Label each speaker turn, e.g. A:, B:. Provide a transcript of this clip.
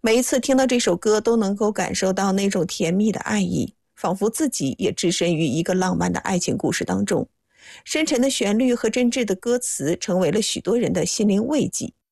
A: 每一次听到这首歌，都能够感受到那种甜蜜的爱意，仿佛自己也置身于一个浪漫的爱情故事当中。深沉的旋律和真挚的歌词成为了许多人的心灵慰藉。